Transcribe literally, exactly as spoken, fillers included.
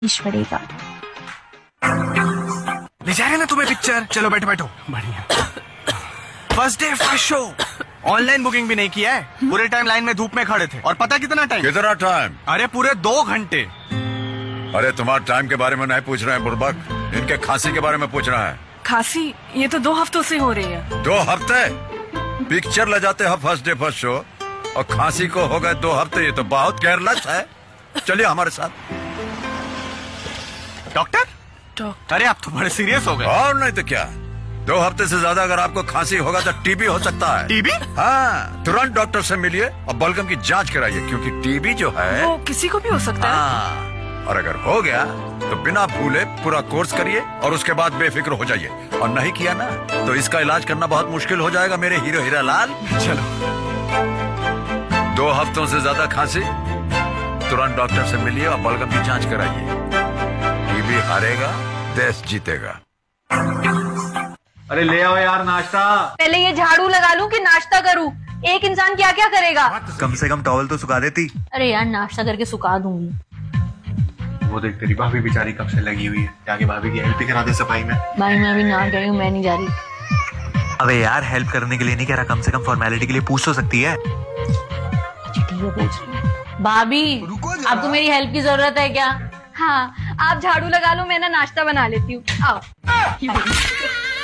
ईश्वरी का ले जा रहे ना तुम्हें पिक्चर। चलो बैठो बैठो। बढ़िया। First day first show. Online booking भी नहीं किया है। पूरे टाइम लाइन में धूप में खड़े थे। और पता कितना टाइम? कितना टाइम? अरे पूरे दो घंटे। अरे तुम्हारे टाइम के बारे में नहीं पूछ रहे हैं बुर्बक, इनके खांसी के बारे में पूछ रहा है। खांसी ये तो दो हफ्तों से हो रही है। दो हफ्ते? पिक्चर ले जाते हैं फर्स्ट डे फर्स्ट शो और खांसी को हो गए दो हफ्ते, ये तो बहुत केयरलेस है। चलिए हमारे साथ। डॉक्टर? डॉक्टर? अरे आप तो बड़े सीरियस हो गए। और नहीं तो क्या, दो हफ्ते से ज्यादा अगर आपको खांसी होगा तो टीबी हो सकता है। टीबी? हाँ, तुरंत डॉक्टर से मिलिए और बलगम की जांच कराइए, क्योंकि टीबी जो है वो किसी को भी हो सकता है। हाँ, और अगर हो गया तो बिना भूले पूरा कोर्स करिए और उसके बाद बेफिक्र हो जाइए। और नहीं किया ना तो इसका इलाज करना बहुत मुश्किल हो जाएगा मेरे हीरो हीरा लाल। चलो। दो हफ्तों से ज्यादा खांसी, तुरंत डॉक्टर से मिलिए और बलगम की जांच कराइए। टीबी हारेगा, देश जीतेगा। अरे ले आओ यार नाश्ता। पहले ये झाड़ू लगा लूं कि नाश्ता करूं? एक इंसान क्या क्या करेगा? कम से कम टॉवल तो सुखा देती। अरे यार नाश्ता करके सुखा दूंगी। वो देख तेरी भाभी बेचारी कब से लगी हुई है, जाके भाभी की हेल्प ही करा दे सफाई में। भाई मैं अभी ना गई हूँ, मैं नहीं जा रही। अबे यार हेल्प करने के लिए नहीं कह रहा, कम से कम फॉर्मेलिटी के लिए पूछ तो सकती है। अच्छा ठीक है पूछ रही हूँ। भाभी आपको मेरी हेल्प की जरूरत है क्या? हाँ आप झाड़ू लगा लो, मैं ना नाश्ता बना लेती हूँ। आओ।